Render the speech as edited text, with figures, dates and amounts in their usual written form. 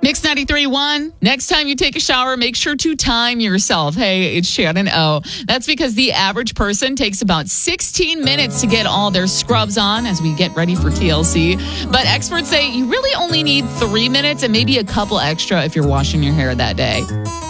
Mix 93.1. Next time you take a shower, make sure to time yourself. Hey, it's Shannon O. That's because the average person takes about 16 minutes to get all their scrubs on as we get ready for TLC. But experts say you really only need 3 minutes and maybe a couple extra if you're washing your hair that day.